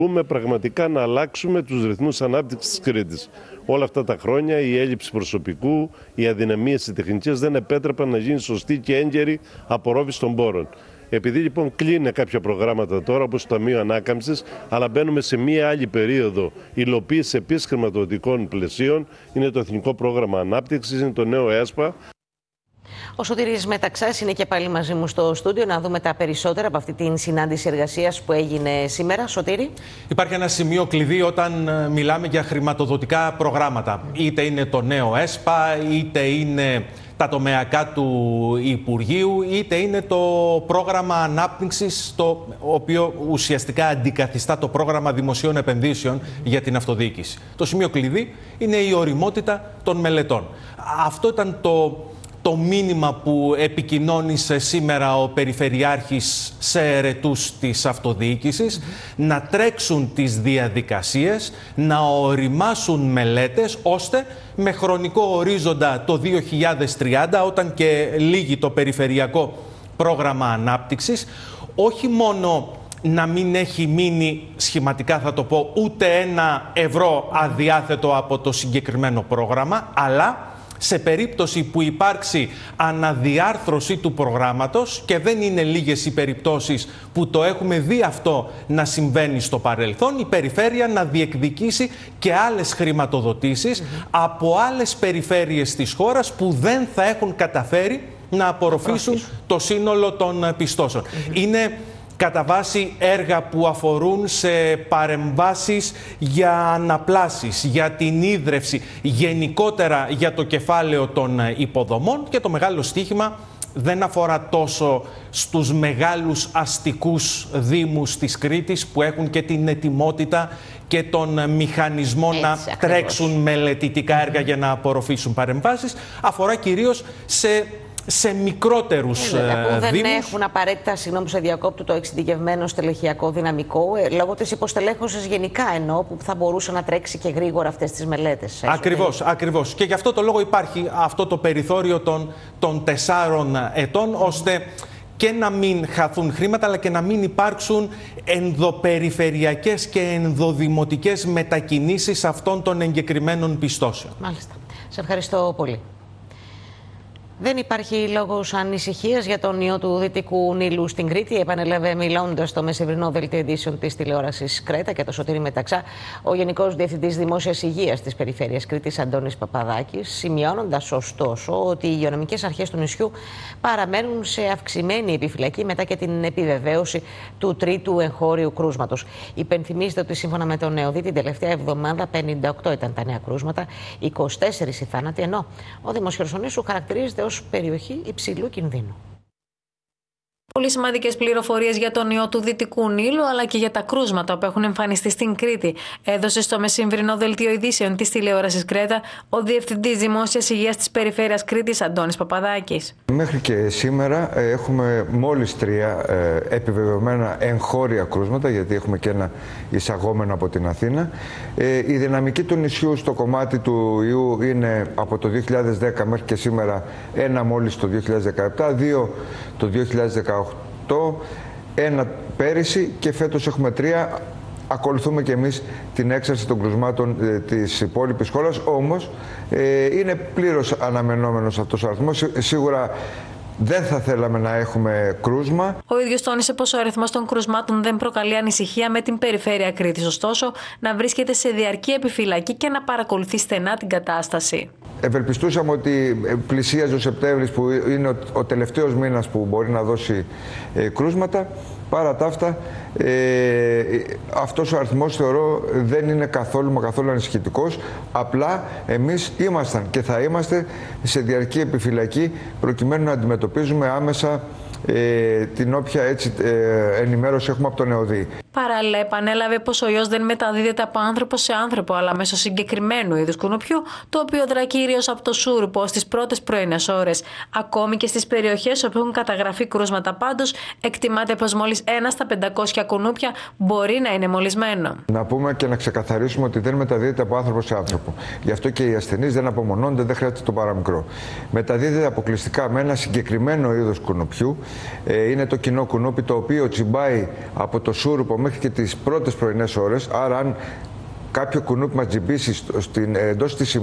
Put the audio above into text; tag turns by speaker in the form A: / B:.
A: Μπορούμε πραγματικά να αλλάξουμε τους ρυθμούς ανάπτυξης της Κρήτης. Όλα αυτά τα χρόνια η έλλειψη προσωπικού, οι αδυναμίες της τεχνικής δεν επέτρεπαν να γίνει σωστή και έγκαιρη απορρόφηση των πόρων. Επειδή λοιπόν κλείνουν κάποια προγράμματα τώρα, όπως το Ταμείο Ανάκαμψης, αλλά μπαίνουμε σε μία άλλη περίοδο υλοποίησης επίσης χρηματοδοτικών πλαισίων, είναι το Εθνικό Πρόγραμμα Ανάπτυξης, είναι το νέο ΕΣΠΑ.
B: Ο Σωτήρης Μεταξάς είναι και πάλι μαζί μου στο στούντιο να δούμε τα περισσότερα από αυτή την συνάντηση εργασίας που έγινε σήμερα. Σωτήρη. Υπάρχει
C: ένα σημείο κλειδί όταν μιλάμε για χρηματοδοτικά προγράμματα. Είτε είναι το νέο ΕΣΠΑ, είτε είναι τα τομεακά του Υπουργείου, είτε είναι το πρόγραμμα ανάπτυξης, το οποίο ουσιαστικά αντικαθιστά το πρόγραμμα δημοσίων επενδύσεων για την αυτοδιοίκηση. Το σημείο κλειδί είναι η ωριμότητα των μελετών. Αυτό ήταν το μήνυμα που επικοινώνησε σήμερα ο Περιφερειάρχης σε ερετούς της αυτοδιοίκησης, να τρέξουν τις διαδικασίες, να οριμάσουν μελέτες, ώστε με χρονικό ορίζοντα το 2030, όταν και λύγει το Περιφερειακό Πρόγραμμα Ανάπτυξης, όχι μόνο να μην έχει μείνει, σχηματικά θα το πω, ούτε €1 αδιάθετο από το συγκεκριμένο πρόγραμμα, αλλά σε περίπτωση που υπάρξει αναδιάρθρωση του προγράμματος, και δεν είναι λίγες οι περιπτώσεις που το έχουμε δει αυτό να συμβαίνει στο παρελθόν, η περιφέρεια να διεκδικήσει και άλλες χρηματοδοτήσεις από άλλες περιφέρειες της χώρας που δεν θα έχουν καταφέρει να απορροφήσουν το σύνολο των πιστώσεων. Είναι κατά βάση έργα που αφορούν σε παρεμβάσεις για αναπλάσεις, για την ίδρυυση, γενικότερα για το κεφάλαιο των υποδομών, και το μεγάλο στοίχημα δεν αφορά τόσο στους μεγάλους αστικούς δήμους της Κρήτης που έχουν και την ετοιμότητα και τον μηχανισμό να τρέξουν μελετητικά έργα για να απορροφήσουν παρεμβάσεις, αφορά κυρίως σε μικρότερους
B: που δεν
C: δήμους.
B: έχουν απαραίτητα, συγγνώμη σε διακόπτω, το εξειδικευμένο στελεχειακό δυναμικό, λόγω της υποστελέχωσης γενικά εννοώ, που θα μπορούσε να τρέξει και γρήγορα αυτές τις μελέτες.
C: Ακριβώς. Και γι' αυτό το λόγο υπάρχει αυτό το περιθώριο των 4 ετών, ώστε και να μην χαθούν χρήματα, αλλά και να μην υπάρξουν ενδοπεριφερειακές και ενδοδημοτικές μετακινήσεις αυτών των εγκεκριμένων πιστώσεων.
B: Μάλιστα. Σε ευχαριστώ πολύ. Δεν υπάρχει λόγος ανησυχίας για τον ιό του Δυτικού Νείλου στην Κρήτη, επανέλαβε μιλώντας στο μεσημερινό δελτίο ειδήσεων της τηλεόρασης Κρέτα και το Σωτήρη Μεταξά ο Γενικός Διευθυντής Δημόσιας Υγείας της Περιφέρειας Κρήτης, Αντώνης Παπαδάκης, σημειώνοντας ωστόσο ότι οι υγειονομικές αρχές του νησιού παραμένουν σε αυξημένη επιφυλακή μετά και την επιβεβαίωση του τρίτου εγχώριου κρούσματος. Υπενθυμίζεται ότι σύμφωνα με τον ΕΟΔΗ την τελευταία εβδομάδα 58 ήταν τα νέα κρούσματα, 24 οι θάνατοι, ενώ ο Δήμος Χερσονήσου χαρακτηρίζεται ως περιοχή υψηλού κινδύνου.
D: Πολύ σημαντικές πληροφορίες για τον ιό του Δυτικού Νείλου, αλλά και για τα κρούσματα που έχουν εμφανιστεί στην Κρήτη, έδωσε στο μεσημβρινό δελτίο ειδήσεων της τηλεόρασης Κρέτα ο Διευθυντής Δημόσιας Υγείας της Περιφέρειας Κρήτης, Αντώνης Παπαδάκης.
E: Μέχρι και σήμερα έχουμε μόλις 3 επιβεβαιωμένα εγχώρια κρούσματα, γιατί έχουμε και ένα εισαγόμενο από την Αθήνα. Η δυναμική του νησιού στο κομμάτι του ιού είναι από το 2010 μέχρι και σήμερα 1 μόλις το 2017, 2 το 2018, 1 πέρυσι και φέτος έχουμε 3. Ακολουθούμε και εμείς την έξαρση των κρουσμάτων της υπόλοιπης χώρας, όμως είναι πλήρως αναμενόμενος αυτός ο αριθμός. Σίγουρα δεν θα θέλαμε να έχουμε κρούσμα.
D: Ο ίδιος τόνισε πως ο αριθμός των κρουσμάτων δεν προκαλεί ανησυχία με την περιφέρεια Κρήτης, ωστόσο να βρίσκεται σε διαρκή επιφυλακή και να παρακολουθεί στενά την κατάσταση.
E: Ευελπιστούσαμε ότι πλησίαζε ο Σεπτέμβρης, που είναι ο τελευταίος μήνας που μπορεί να δώσει κρούσματα. Παρά τα αυτά, αυτός ο αριθμός θεωρώ δεν είναι καθόλου ανησυχητικός. Απλά εμείς ήμασταν και θα είμαστε σε διαρκή επιφυλακή, προκειμένου να αντιμετωπίζουμε άμεσα την όποια ενημέρωση έχουμε από τον ΕΟΔΗ.
D: Παράλληλα, επανέλαβε πως ο ιός δεν μεταδίδεται από άνθρωπο σε άνθρωπο, αλλά μέσω συγκεκριμένου είδους κουνουπιού, το οποίο δρά κυρίως από το σούρουπο στις πρώτες πρωινές ώρες. Ακόμη και στις περιοχές όπου έχουν καταγραφεί κρούσματα, πάντως, εκτιμάται πως μόλις 1 στα 500 κουνούπια μπορεί να είναι μολυσμένο.
E: Να πούμε και να ξεκαθαρίσουμε ότι δεν μεταδίδεται από άνθρωπο σε άνθρωπο. Γι' αυτό και οι ασθενείς δεν απομονώνται, δεν χρειάζεται το παραμικρό. Μεταδίδεται αποκλειστικά με ένα συγκεκριμένο είδος κουνουπιού. Είναι το κοινό κουνούπι, το οποίο τσιμπάει από το σούρουπο μέχρι και τις πρώτες πρωινές ώρες. Άρα αν κάποιο κουνούπι μας τζιμπήσει εντός της